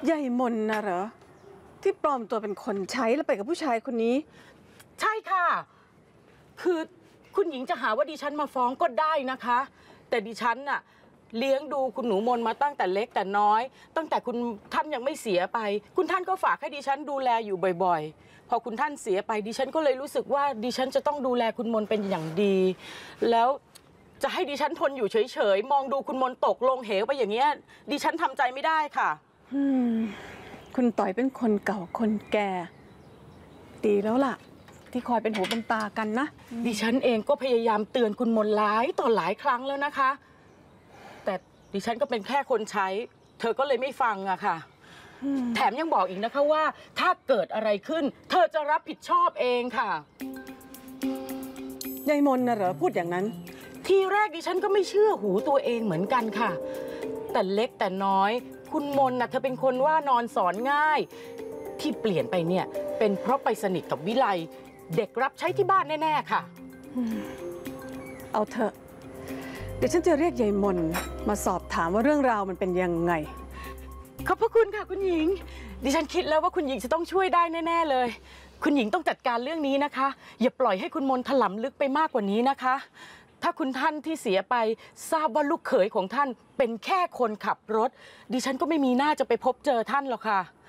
ยายมนนะเหรอที่ปลอมตัวเป็นคนใช้แล้วไปกับผู้ชายคนนี้ใช่ค่ะคือคุณหญิงจะหาว่าดิฉันมาฟ้องก็ได้นะคะแต่ดิฉันน่ะเลี้ยงดูคุณหนูมนมาตั้งแต่เล็กแต่น้อยตั้งแต่คุณท่านยังไม่เสียไปคุณท่านก็ฝากให้ดิฉันดูแลอยู่บ่อยๆพอคุณท่านเสียไปดิฉันก็เลยรู้สึกว่าดิฉันจะต้องดูแลคุณมนเป็นอย่างดีแล้วจะให้ดิฉันทนอยู่เฉยๆมองดูคุณมนตกลงเหวไปอย่างเงี้ยดิฉันทำใจไม่ได้ค่ะคุณต่อยเป็นคนเก่าคนแก่ดีแล้วล่ะที่คอยเป็นหูเป็นตากันนะดิฉันเองก็พยายามเตือนคุณมนหลายต่อหลายครั้งแล้วนะคะแต่ดิฉันก็เป็นแค่คนใช้เธอก็เลยไม่ฟังอะค่ะแถมยังบอกอีกนะคะว่าถ้าเกิดอะไรขึ้นเธอจะรับผิดชอบเองค่ะยายมนน่ะเหรอพูดอย่างนั้นทีแรกดิฉันก็ไม่เชื่อหูตัวเองเหมือนกันค่ะแต่เล็กแต่น้อยคุณมนน่ะเธอเป็นคนว่านอนสอนง่ายที่เปลี่ยนไปเนี่ยเป็นเพราะไปสนิทกับวิไลเด็กรับใช้ที่บ้านแน่ๆค่ะเอาเถอะเดี๋ยวฉันจะเรียกยายมนมาสอบถามว่าเรื่องราวมันเป็นยังไงขอบพระคุณค่ะคุณหญิงดิฉันคิดแล้วว่าคุณหญิงจะต้องช่วยได้แน่ๆเลยคุณหญิงต้องจัดการเรื่องนี้นะคะอย่าปล่อยให้คุณมนถลำลึกไปมากกว่านี้นะคะถ้าคุณท่านที่เสียไปทราบว่าลูกเขยของท่านเป็นแค่คนขับรถดิฉันก็ไม่มีหน้าจะไปพบเจอท่านหรอกค่ะ